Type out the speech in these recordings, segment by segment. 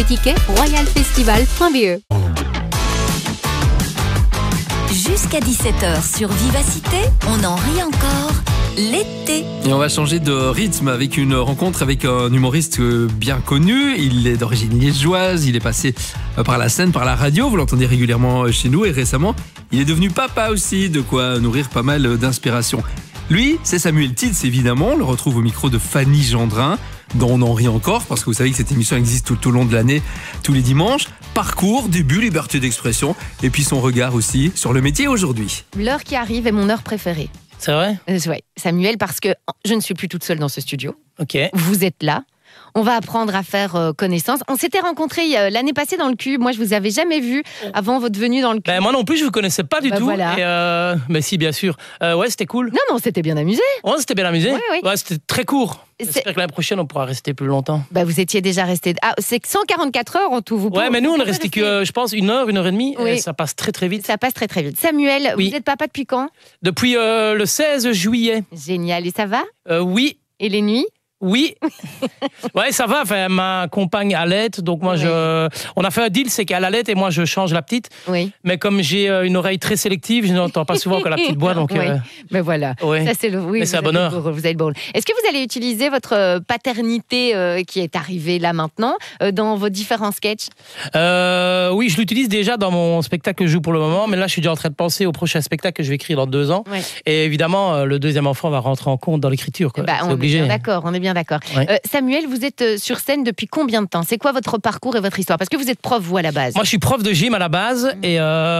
Ticket royalfestival.be. Jusqu'à 17h sur Vivacité, on en rit encore. L'été. Et on va changer de rythme avec une rencontre avec un humoriste bien connu. Il est d'origine liégeoise, il est passé par la scène, par la radio, vous l'entendez régulièrement chez nous et récemment, il est devenu papa aussi, de quoi nourrir pas mal d'inspiration. Lui, c'est Samuel Tidz évidemment, on le retrouve au micro de Fanny Gendrin, dont on en rit encore, parce que vous savez que cette émission existe tout au long de l'année, tous les dimanches. Parcours, début, liberté d'expression, et puis son regard aussi sur le métier aujourd'hui. L'heure qui arrive est mon heure préférée. C'est vrai ? Ouais, Samuel, parce que je ne suis plus toute seule dans ce studio. Ok. Vous êtes là. On va apprendre à faire connaissance. On s'était rencontrés l'année passée dans le Cube. Moi, je vous avais jamais vu avant votre venue dans le Cube. Ben, moi non plus, je vous connaissais pas du tout. Voilà. Et mais si, bien sûr. Ouais, c'était cool. Non, mais on s'était bien amusé. Ouais, c'était bien amusé. Ouais. Ouais, c'était très court. J'espère que l'année prochaine, on pourra rester plus longtemps. Bah, vous étiez déjà resté. Ah, c'est 144 heures en tout. Ouais, mais nous, on est resté que, je pense, 1 heure, 1 heure et demie. Oui. Et ça passe très, très vite. Ça passe très, très vite. Samuel, Oui. vous êtes papa depuis quand ? Depuis le 16 juillet. Génial. Et ça va ? Oui. Et les nuits ? Oui. Ouais, ça va. Enfin, ma compagne allait, donc moi, on a fait un deal, c'est qu'elle allait et moi, je change la petite. Oui. Mais comme j'ai une oreille très sélective, je n'entends pas souvent que la petite boit, donc. Oui. Mais voilà. Ouais. Ça, c'est le. Oui, Mais c'est à bonne heure. Vous avez le bon rôle. Est-ce que vous allez utiliser votre paternité qui est arrivée là maintenant dans vos différents sketchs ? Oui, je l'utilise déjà dans mon spectacle que je joue pour le moment, mais là, je suis déjà en train de penser au prochain spectacle que je vais écrire dans 2 ans. Ouais. Et évidemment, le deuxième enfant va rentrer en compte dans l'écriture. Quoi. Bah, c'est on obligé. est bien d'accord. On est bien d'accord. Ouais. Samuel, vous êtes sur scène depuis combien de temps ? C'est quoi votre parcours et votre histoire ? Parce que vous êtes prof, vous, à la base. Moi, je suis prof de gym à la base. Et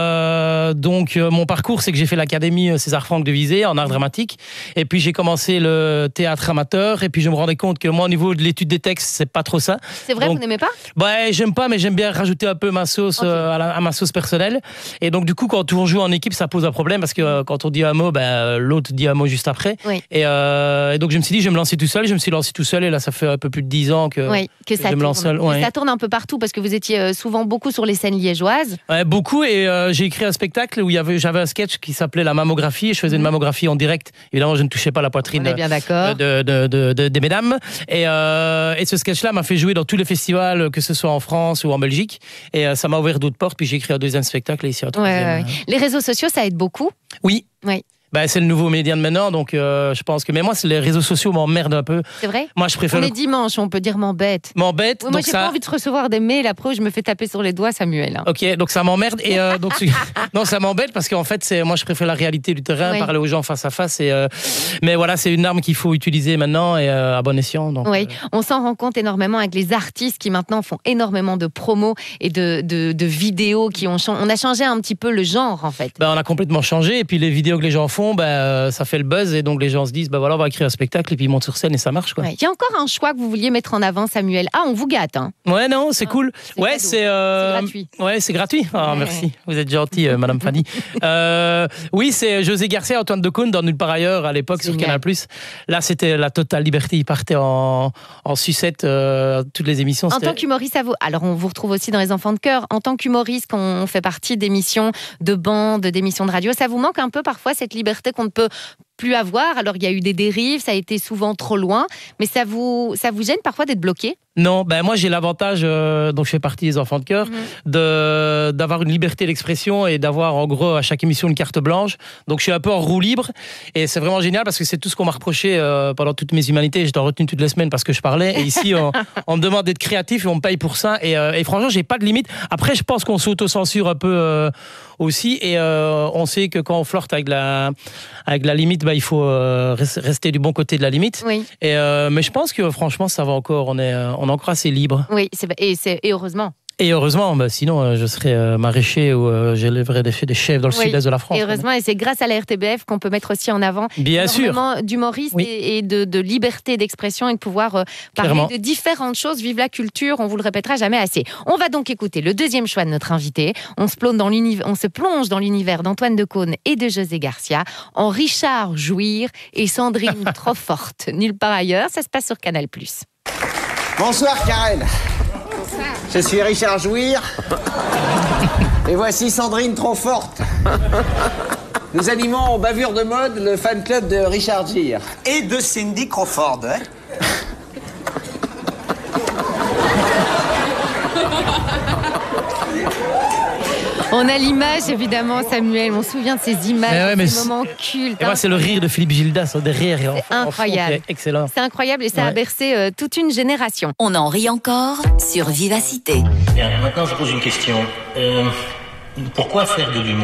donc, mon parcours, c'est que j'ai fait l'académie César-Franck de Visé en art dramatique. Et puis, j'ai commencé le théâtre amateur. Et puis, je me rendais compte que moi, au niveau de l'étude des textes, c'est pas trop ça. C'est vrai, donc, vous n'aimez pas ? Ouais, j'aime pas, mais j'aime bien rajouter un peu ma sauce à ma sauce personnelle. Et donc, du coup, quand on joue en équipe, ça pose un problème parce que quand on dit un mot, l'autre dit un mot juste après. Oui. Et donc, je me suis dit, je vais me lancer tout seul. Je me suis lancé tout seul. Et là, ça fait un peu plus de 10 ans que ça je me lance seul. Ouais. Ça tourne un peu partout parce que vous étiez souvent beaucoup sur les scènes liégeoises. Ouais, beaucoup. Et j'ai écrit un spectacle où j'avais un sketch qui s'appelait La mammographie. Et je faisais une mammographie en direct. Évidemment, je ne touchais pas la poitrine On est bien d'accord. des mesdames. Et ce sketch-là m'a fait jouer dans tous les festivals, que ce soit en France ou en Belgique. Et ça m'a ouvert d'autres portes. Puis j'ai écrit un deuxième spectacle et ici un troisième. Ouais. Les réseaux sociaux, ça aide beaucoup. Oui. Oui. C'est le nouveau média de maintenant, donc je pense que... Mais moi, les réseaux sociaux m'emmerdent un peu. C'est vrai ? Moi, je préfère... On est dimanche, on peut dire m'embête. M'embête, Ouais, moi, donc j'ai pas envie de recevoir des mails après où je me fais taper sur les doigts, Samuel. Hein. Ok, donc ça m'emmerde. Et donc, non, ça m'embête parce qu'en fait, moi, je préfère la réalité du terrain, parler aux gens face à face. Mais voilà, c'est une arme qu'il faut utiliser maintenant et à bon escient. Donc, oui, on s'en rend compte énormément avec les artistes qui maintenant font énormément de promos et de vidéos qui ont changé. On a changé un petit peu le genre, en fait. On a complètement changé. Et puis, les vidéos que les gens font, ça fait le buzz. Et donc, les gens se disent, voilà, on va écrire un spectacle. Et puis, ils montent sur scène et ça marche, quoi. Il y a encore un choix que vous vouliez mettre en avant, Samuel. Ah, on vous gâte, hein. Ouais, non, c'est cool. Ouais, c'est gratuit. Ouais, c'est gratuit. Ah, merci. Vous êtes gentil, Madame Fanny. Oui, c'est José Garcia, Antoine Decaune dans Nulle part ailleurs à l'époque sur Canal+. Là, c'était la totale liberté. Il partait en sucette toutes les émissions. En tant qu'humoriste, alors on vous retrouve aussi dans Les Enfants de Cœur. En tant qu'humoriste, quand on fait partie d'émissions de bande, d'émissions de radio, ça vous manque un peu parfois cette liberté qu'on ne peut plus avoir. Alors il y a eu des dérives, ça a été souvent trop loin, mais ça vous gêne parfois d'être bloqué ? Non, moi j'ai l'avantage, donc je fais partie des Enfants de Cœur, d'avoir une liberté d'expression et d'avoir en gros à chaque émission une carte blanche. Donc je suis un peu en roue libre et c'est vraiment génial parce que c'est tout ce qu'on m'a reproché pendant toutes mes humanités. J'étais en retenue toutes les semaines parce que je parlais et ici on me demande d'être créatif et on me paye pour ça et franchement j'ai pas de limite. Après je pense qu'on s'auto-censure un peu aussi et on sait que quand on flirte avec la limite, il faut rester du bon côté de la limite. Oui. Mais je pense que franchement ça va encore, on est encore assez libre. Oui, et heureusement. Et heureusement, sinon je serais maraîcher ou j'élèverais des chefs dans le sud-est de la France. Et heureusement, et c'est grâce à la RTBF qu'on peut mettre aussi en avant énormément d'humoristes et de liberté d'expression et de pouvoir parler de différentes choses. Vive la culture, on vous le répétera jamais assez. On va donc écouter le deuxième choix de notre invité. On se plonge dans l'univers d'Antoine Decaune et de José Garcia en Richard Jouir et Sandrine Trop Forte. Nulle part ailleurs, ça se passe sur Canal+. Bonsoir Karen. Je suis Richard Jouir. Et voici Sandrine Trop Forte. Nous animons au Bavure de Mode le fan club de Richard Gere. Et de Cindy Crawford, hein. On a l'image, évidemment, Samuel. On se souvient de ces images, de ces moments cultes. Et moi, c'est le rire de Philippe Gildas derrière. C'est incroyable. Excellent. C'est incroyable et ça a bercé toute une génération. On en rit encore sur Vivacité. Bien, maintenant, je pose une question. Pourquoi faire de l'humour ?